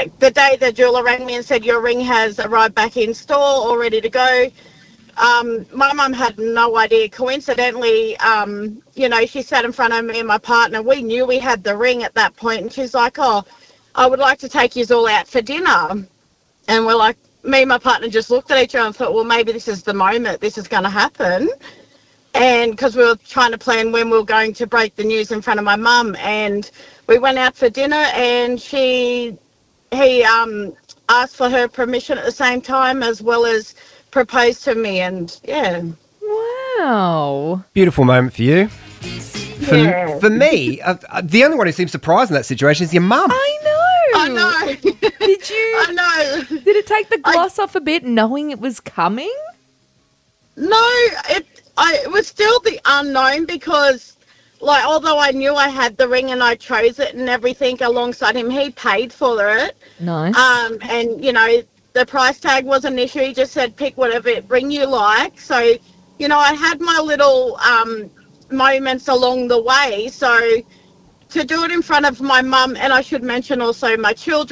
the day the jeweler rang me and said, your ring has arrived back in store, all ready to go. My mum had no idea. Coincidentally, she sat in front of me and my partner. We knew we had the ring at that point, and she's like, oh, I would like to take you all out for dinner. And we're like, me and my partner just looked at each other and thought, well, maybe this is the moment this is going to happen. And because we were trying to plan when we were going to break the news in front of my mum, and we went out for dinner, and he asked for her permission at the same time, as well as proposed to me, and yeah. Wow. Beautiful moment for you. Yeah. For me, the only one who seems surprised in that situation is your mum. I know. I know. Did you? I know. Did it take the gloss off a bit, knowing it was coming? No, it was still the unknown, because, like, although I knew I had the ring and I chose it and everything alongside him, he paid for it. Nice. And the price tag was an issue. He just said, pick whatever ring you like. So, I had my little moments along the way. So to do it in front of my mum, and I should mention also my children,